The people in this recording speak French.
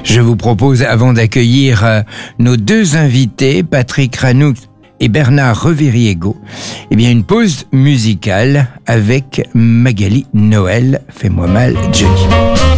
Je vous propose, avant d'accueillir nos deux invités, Patrick Ranoux et Bernard Reviriego, une pause musicale avec Magali Noël. Fais-moi mal, Johnny.